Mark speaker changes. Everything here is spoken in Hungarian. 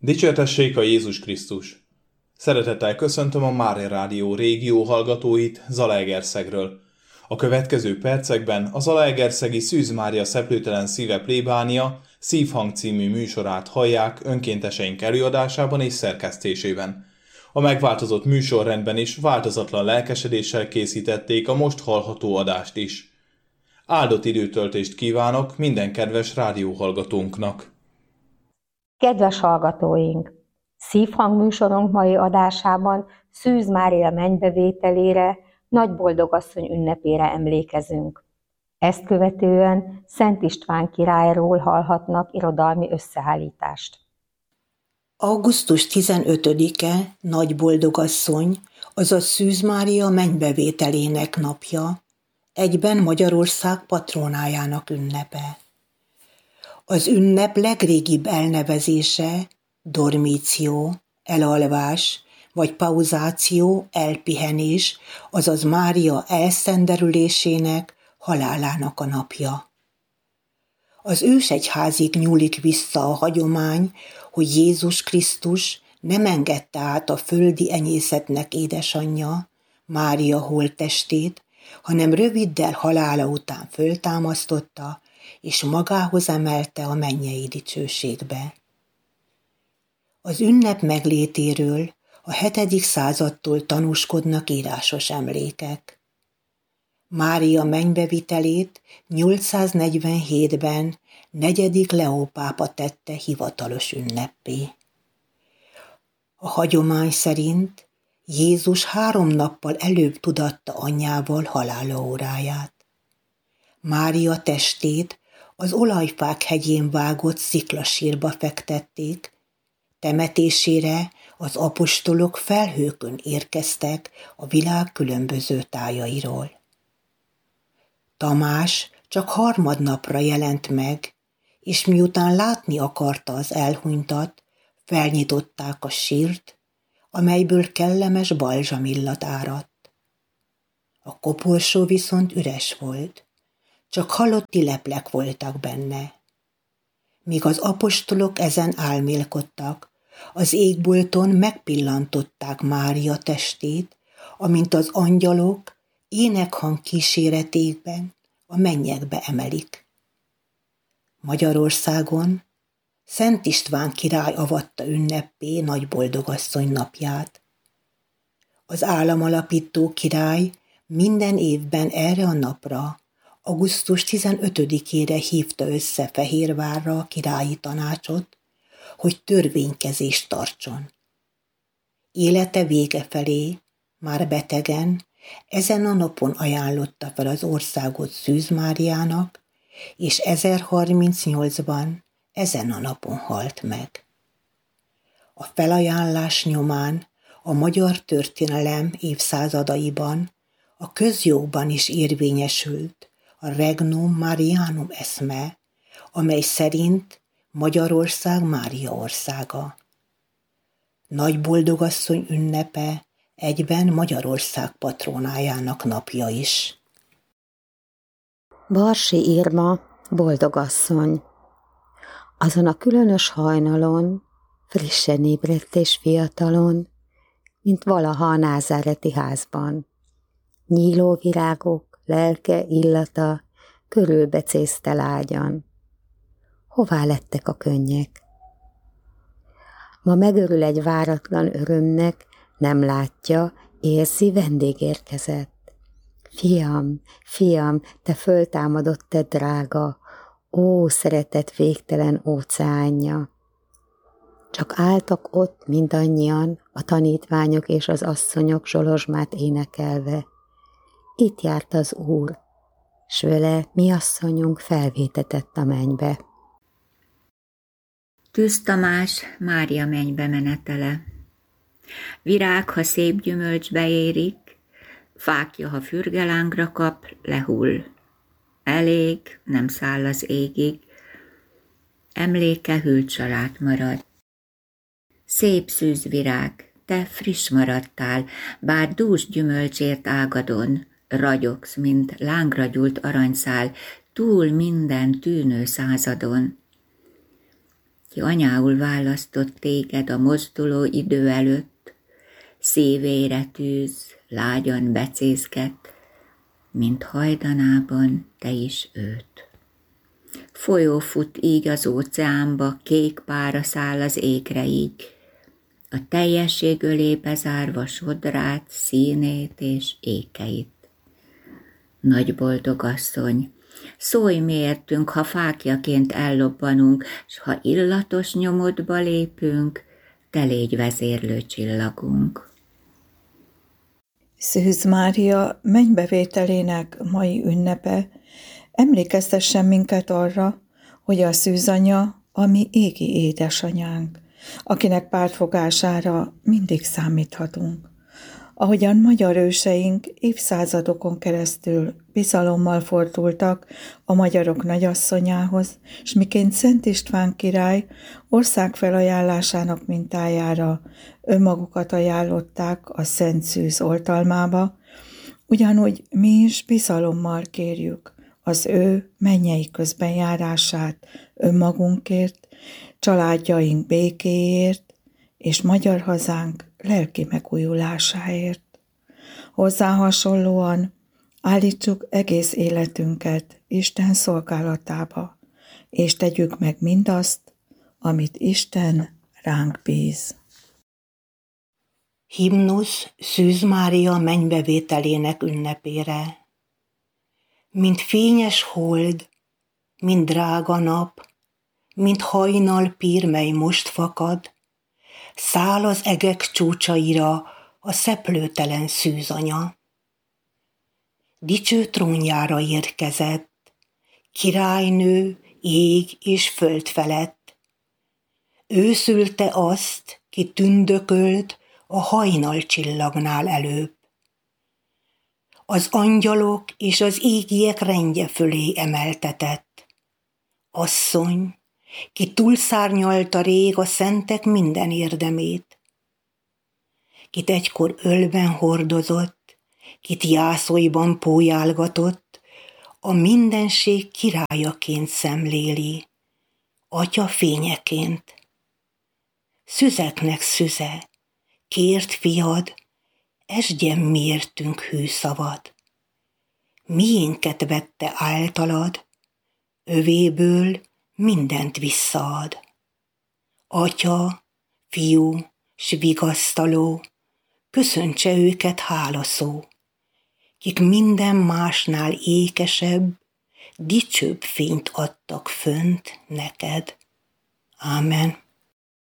Speaker 1: Dicsértessék a Jézus Krisztus! Szeretettel köszöntöm a Mária Rádió régió hallgatóit Zalaegerszegről. A következő percekben a zalaegerszegi Szűz Mária Szeplőtelen Szíve plébánia Szívhang című műsorát hallják önkénteseink előadásában és szerkesztésében. A megváltozott műsorrendben is változatlan lelkesedéssel készítették a most hallható adást is. Áldott időtöltést kívánok minden kedves rádióhallgatónknak!
Speaker 2: Kedves hallgatóink! Szívhang műsorunk mai adásában Szűz Mária mennybevételére, Nagyboldogasszony ünnepére emlékezünk. Ezt követően Szent István királyról hallhatnak irodalmi összeállítást.
Speaker 3: Augusztus 15-e Nagyboldogasszony, azaz Szűz Mária mennybevételének napja, egyben Magyarország patronájának ünnepe. Az ünnep legrégibb elnevezése dormíció, elalvás, vagy pauzáció, elpihenés, azaz Mária elszenderülésének, halálának a napja. Az ősegyházig nyúlik vissza a hagyomány, hogy Jézus Krisztus nem engedte át a földi enyészetnek édesanyja, Mária holttestét, hanem röviddel halála után föltámasztotta, és magához emelte a mennyei dicsőségbe. Az ünnep meglétéről a 7. századtól tanúskodnak írásos emlékek. Mária mennybevitelét 847-ben 4. Leó pápa tette hivatalos ünneppé. A hagyomány szerint Jézus 3 nappal előbb tudatta anyjával halála óráját. Mária testét az Olajfák hegyén vágott sziklasírba fektették, temetésére az apostolok felhőkön érkeztek a világ különböző tájairól. Tamás csak harmadnapra jelent meg, és miután látni akarta az elhunytat, felnyitották a sírt, amelyből kellemes balzsamillat áradt. A koporsó viszont üres volt, csak halotti leplek voltak benne. Míg az apostolok ezen álmélkodtak, az égbolton megpillantották Mária testét, amint az angyalok énekhang kíséretében a mennyekbe emelik. Magyarországon Szent István király avatta ünneppé Nagyboldogasszony napját. Az államalapító király minden évben erre a napra, augusztus 15-ére hívta össze Fehérvárra a királyi tanácsot, hogy törvénykezést tartson. Élete vége felé, már betegen, ezen a napon ajánlotta fel az országot Szűz Máriának, és 1038-ban ezen a napon halt meg. A felajánlás nyomán a magyar történelem évszázadaiban, a közjogban is érvényesült a Regnum Marianum eszme, amely szerint Magyarország Mária országa. Nagyboldogasszony ünnepe egyben Magyarország patronájának napja is.
Speaker 4: Barsi Irma, boldogasszony. Azon a különös hajnalon, frissen ébredt és fiatalon, mint valaha a názáreti házban. Nyíló virágok, lelke, illata körülbecézte lágyan. Hová lettek a könnyek? Ma megörül egy váratlan örömnek, nem látja, érzi, vendég érkezett. Fiam, fiam, te föltámadott, te drága, ó, szeretet végtelen óceánja! Csak álltak ott mindannyian, a tanítványok és az asszonyok zsolozsmát énekelve. Itt járt az Úr, s vele mi asszonyunk felvétetett a mennybe.
Speaker 5: Tűz Tamás, Mária mennybe menetele. Virág, ha szép gyümölcsbe érik, fákja, ha fürgelángra kap, lehull. Elég, nem száll az égig, emléke hűlt salát marad. Szép szűz virág, te friss maradtál, bár dús gyümölcsért ágadon, ragyogsz, mint lángra gyúlt aranyszál, túl minden tűnő századon. ki anyául választott téged a mozduló idő előtt, szívére tűz, lágyan becézget, mint hajdanában te is őt. Folyó fut így az óceánba, kék pára száll az égre így, a teljesség ölébe zárva sodrát, színét és ékeit. Nagy boldog asszony, szólj mi értünk, ha fáklyaként ellobbanunk, s ha illatos nyomodba lépünk, te légy vezérlő csillagunk.
Speaker 6: Szűz Mária mennybevételének mai ünnepe emlékeztessen minket arra, hogy a szűzanya a mi égi édesanyánk, akinek pártfogására mindig számíthatunk. Ahogyan magyar őseink évszázadokon keresztül bizalommal fordultak a magyarok nagyasszonyához, s miként Szent István király ország felajánlásának mintájára önmagukat ajánlották a Szent Szűz oltalmába, ugyanúgy mi is bizalommal kérjük az ő mennyei közbenjárását önmagunkért, családjaink békéért és magyar hazánk lelki megújulásáért. Hozzá hasonlóan állítsuk egész életünket Isten szolgálatába, és tegyük meg mindazt, amit Isten ránk bíz.
Speaker 3: Himnusz Szűz Mária mennybevételének ünnepére. Mint fényes hold, mint drága nap, mint hajnal pír, mely most fakad, száll az egek csúcsaira a szeplőtelen szűzanya. Dicső trónjára érkezett, királynő ég és föld felett. Ő szülte azt, ki tündökölt a hajnal csillagnál előbb. Az angyalok és az égiek rendje fölé emeltetett. Asszony, ki túlszárnyalta rég a szentek minden érdemét. Kit egykor ölben hordozott, kit jászolban pólyálgatott, a mindenség királyaként szemléli, atya fényeként. Szüzeknek szüze, kért fiad, esdjen miértünk hű szavad. Miénket vette általad, övéből mindent visszaad. Atya, fiú, s vigasztaló, köszöntse őket hálaszó, kik minden másnál ékesebb, dicsőbb fényt adtak fönt neked. Ámen.